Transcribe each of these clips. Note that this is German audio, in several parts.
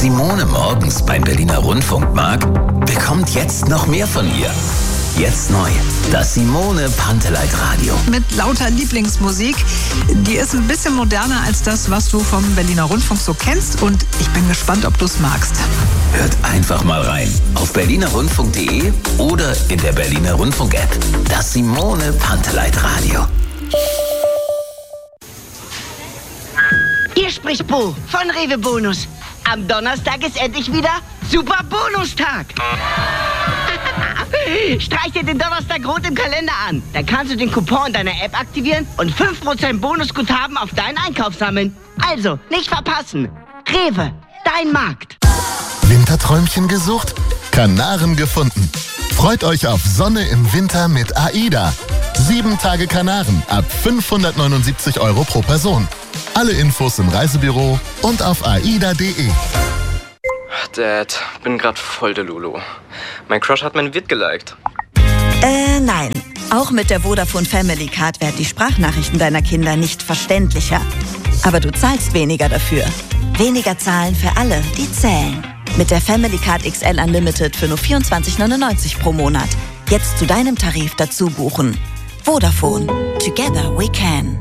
Simone morgens beim Berliner Rundfunk mag, bekommt jetzt noch mehr von ihr. Jetzt neu, das Simone Panteleit Radio. Mit lauter Lieblingsmusik. Die ist ein bisschen moderner als das, was du vom Berliner Rundfunk so kennst. Und ich bin gespannt, ob du es magst. Hört einfach mal rein auf berlinerrundfunk.de oder in der Berliner Rundfunk-App. Das Simone Panteleit Radio. Hier spricht Bo von Rewe Bonus. Am Donnerstag ist endlich wieder Super Bonustag. Streich dir den Donnerstag rot im Kalender an. Dann kannst du den Coupon deiner App aktivieren und 5% Bonusguthaben auf deinen Einkauf sammeln. Also, nicht verpassen. Rewe, dein Markt. Winterträumchen gesucht? Kanaren gefunden. Freut euch auf Sonne im Winter mit AIDA. 7 Tage Kanaren ab 579 € pro Person. Alle Infos im Reisebüro und auf aida.de. Dad, bin grad voll der Lulu. Mein Crush hat mein Vid geliked. Nein. Auch mit der Vodafone Family Card werden die Sprachnachrichten deiner Kinder nicht verständlicher. Aber du zahlst weniger dafür. Weniger zahlen für alle, die zählen. Mit der Family Card XL Unlimited für nur 24,99 € pro Monat. Jetzt zu deinem Tarif dazu buchen. Vodafone. Together we can.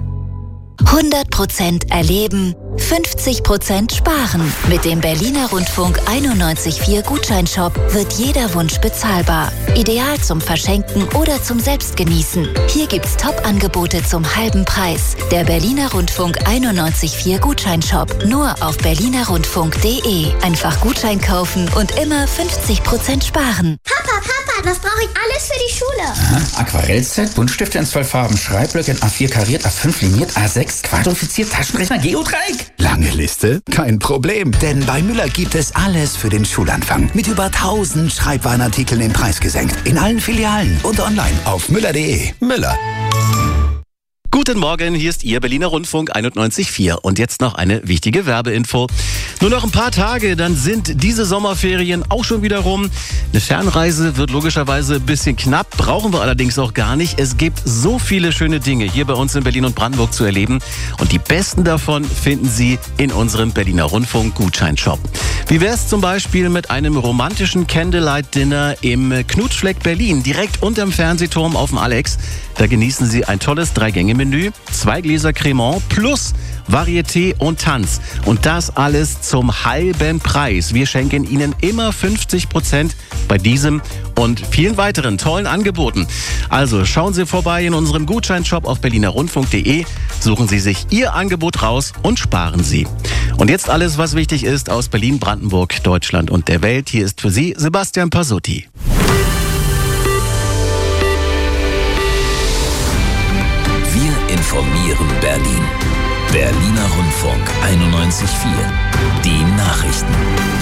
100% erleben, 50% sparen. Mit dem Berliner Rundfunk 91.4 Gutscheinshop wird jeder Wunsch bezahlbar. Ideal zum Verschenken oder zum Selbstgenießen. Hier gibt's Top-Angebote zum halben Preis. Der Berliner Rundfunk 91.4 Gutscheinshop. Nur auf berlinerrundfunk.de. Einfach Gutschein kaufen und immer 50% sparen. Papa, was brauche ich alles für die Schule? Aquarellset, Buntstifte in 12 Farben, Schreibblöcke in A4 kariert, A5 liniert, A6 quadrifiziert, Taschenrechner, Geodreieck. Lange Liste? Kein Problem, denn bei Müller gibt es alles für den Schulanfang. Mit über 1000 Schreibwarenartikeln den Preis gesenkt. In allen Filialen und online auf müller.de. Müller. Guten Morgen, hier ist Ihr Berliner Rundfunk 91.4 und jetzt noch eine wichtige Werbeinfo. Nur noch ein paar Tage, dann sind diese Sommerferien auch schon wieder rum. Eine Fernreise wird logischerweise ein bisschen knapp, brauchen wir allerdings auch gar nicht. Es gibt so viele schöne Dinge hier bei uns in Berlin und Brandenburg zu erleben und die besten davon finden Sie in unserem Berliner Rundfunk Gutscheinshop. Wie wäre es zum Beispiel mit einem romantischen Candlelight-Dinner im Knutschfleck Berlin, direkt unterm Fernsehturm auf dem Alex? Da genießen Sie ein tolles 3-Gänge-Menü, 2 Gläser Cremant plus Varieté und Tanz. Und das alles zum halben Preis. Wir schenken Ihnen immer 50% bei diesem und vielen weiteren tollen Angeboten. Also schauen Sie vorbei in unserem Gutscheinshop auf berlinerrundfunk.de, suchen Sie sich Ihr Angebot raus und sparen Sie. Und jetzt alles, was wichtig ist aus Berlin, Brandenburg, Deutschland und der Welt. Hier ist für Sie Sebastian Pasotti. Wir informieren Berlin. Berliner Rundfunk 91.4. Die Nachrichten.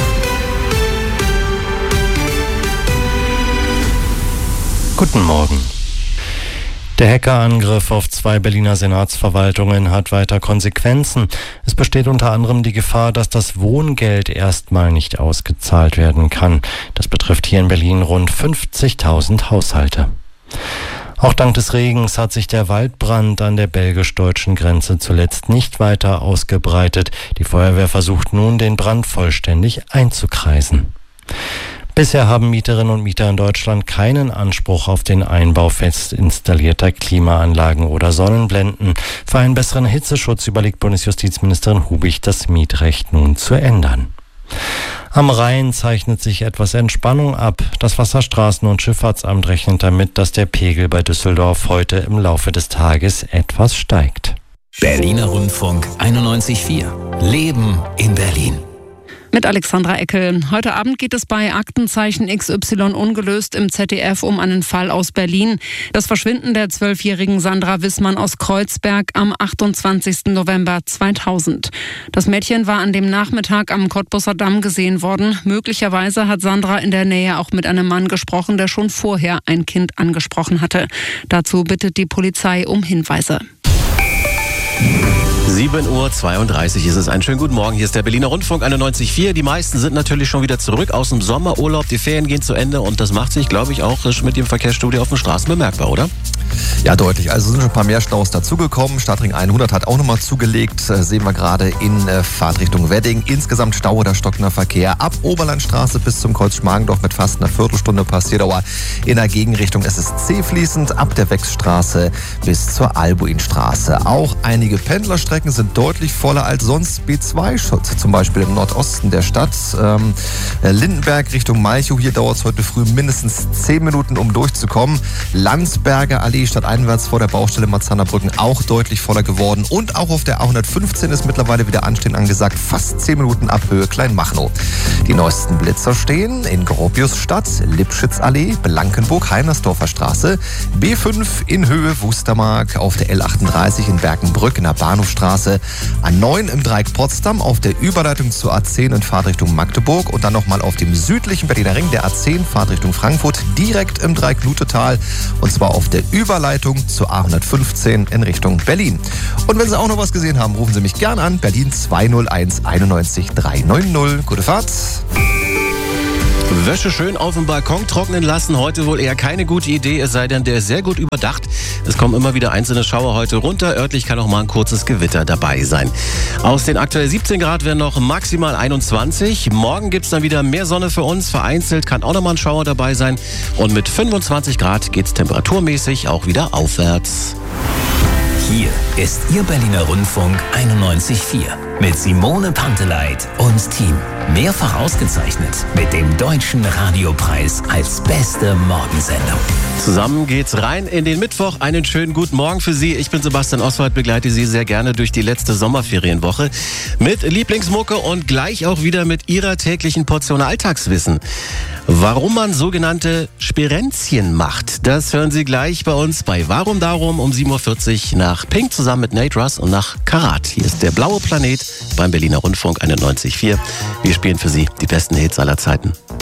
Guten Morgen. Der Hackerangriff auf 2 Berliner Senatsverwaltungen hat weiter Konsequenzen. Es besteht unter anderem die Gefahr, dass das Wohngeld erstmal nicht ausgezahlt werden kann. Das betrifft hier in Berlin rund 50.000 Haushalte. Auch dank des Regens hat sich der Waldbrand an der belgisch-deutschen Grenze zuletzt nicht weiter ausgebreitet. Die Feuerwehr versucht nun, den Brand vollständig einzukreisen. Bisher haben Mieterinnen und Mieter in Deutschland keinen Anspruch auf den Einbau fest installierter Klimaanlagen oder Sonnenblenden. Für einen besseren Hitzeschutz überlegt Bundesjustizministerin Hubig, das Mietrecht nun zu ändern. Am Rhein zeichnet sich etwas Entspannung ab. Das Wasserstraßen- und Schifffahrtsamt rechnet damit, dass der Pegel bei Düsseldorf heute im Laufe des Tages etwas steigt. Berliner Rundfunk 91.4. Leben in Berlin. Mit Alexandra Eckel. Heute Abend geht es bei Aktenzeichen XY ungelöst im ZDF um einen Fall aus Berlin. Das Verschwinden der 12-jährigen Sandra Wissmann aus Kreuzberg am 28. November 2000. Das Mädchen war an dem Nachmittag am Cottbusser Damm gesehen worden. Möglicherweise hat Sandra in der Nähe auch mit einem Mann gesprochen, der schon vorher ein Kind angesprochen hatte. Dazu bittet die Polizei um Hinweise. 7:32 Uhr ist es. Einen schönen guten Morgen. Hier ist der Berliner Rundfunk 91.4. Die meisten sind natürlich schon wieder zurück aus dem Sommerurlaub. Die Ferien gehen zu Ende und das macht sich, glaube ich, auch mit dem Verkehrsstudie auf den Straßen bemerkbar, oder? Ja, deutlich. Also sind schon ein paar mehr Staus dazugekommen. Stadtring 100 hat auch nochmal zugelegt. Sehen wir gerade in Fahrtrichtung Wedding. Insgesamt Stau oder stockender Verkehr ab Oberlandstraße bis zum Kreuz Schmargendorf mit fast einer Viertelstunde Passierdauer. In der Gegenrichtung ist es zäh-fließend ab der Wechsstraße bis zur Albuinstraße. Auch einige Pendlerstrecken sind deutlich voller als sonst. B2 zum Beispiel im Nordosten der Stadt. Lindenberg Richtung Malchow. Hier dauert es heute früh mindestens 10 Minuten, um durchzukommen. Landsberger Allee stadteinwärts vor der Baustelle Marzahner-Brücken auch deutlich voller geworden. Und auch auf der A115 ist mittlerweile wieder Anstehen angesagt. Fast 10 Minuten ab Höhe Kleinmachnow. Die neuesten Blitzer stehen in Gropiusstadt, Lipschitzallee, Blankenburg, Heinersdorfer Straße, B5 in Höhe Wustermark, auf der L38 in Berkenbrück in der Bahnhofstraße, A9 im Dreieck Potsdam, auf der Überleitung zur A10 in Fahrtrichtung Magdeburg und dann nochmal auf dem südlichen Berliner Ring der A10 Fahrtrichtung Frankfurt, direkt im Dreieck Lutetal und zwar auf der Überleitung zur A115 in Richtung Berlin. Und wenn Sie auch noch was gesehen haben, rufen Sie mich gern an. Berlin 201 91 390. Gute Fahrt. Wäsche schön auf dem Balkon trocknen lassen. Heute wohl eher keine gute Idee, es sei denn, der ist sehr gut überdacht. Es kommen immer wieder einzelne Schauer heute runter. Örtlich kann auch mal ein kurzes Gewitter dabei sein. Aus den aktuell 17 Grad werden noch maximal 21. Morgen gibt es dann wieder mehr Sonne für uns. Vereinzelt kann auch noch mal ein Schauer dabei sein. Und mit 25 Grad geht es temperaturmäßig auch wieder aufwärts. Hier ist Ihr Berliner Rundfunk 91.4 mit Simone Panteleit und Team. Mehrfach ausgezeichnet mit dem Deutschen Radiopreis als beste Morgensendung. Zusammen geht's rein in den Mittwoch. Einen schönen guten Morgen für Sie. Ich bin Sebastian Oswald, begleite Sie sehr gerne durch die letzte Sommerferienwoche mit Lieblingsmucke und gleich auch wieder mit Ihrer täglichen Portion Alltagswissen. Warum man sogenannte Sperenzchen macht, das hören Sie gleich bei uns bei Warum Darum um 7:40 Uhr nach Pink zusammen mit Nate Russ und nach Karat. Hier ist der blaue Planet beim Berliner Rundfunk 91.4. Wir spielen für Sie die besten Hits aller Zeiten.